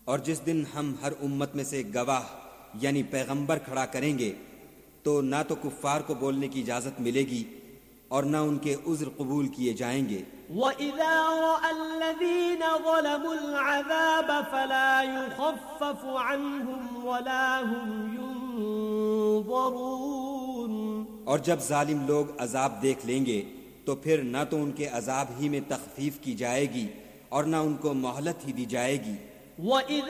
और जिस दिन हम हर उम्मत में से गवाह यानी पैगंबर खड़ा करेंगे तो ना तो कुफ्फार को बोलने की इजाजत मिलेगी और ना उनके उज़्र कबूल किए जाएंगे। वइज़ा रअल्लज़ीन ज़लमुल अज़ाब फला युख़फ़फ़ु अन्हुम वला हुम युनज़रून। और जब जालिम लोग अजाब देख लेंगे तो फिर ना तो उनके अजाब ही में तखफीफ की जाएगी और ना उनको मोहलत ही दी जाएगी।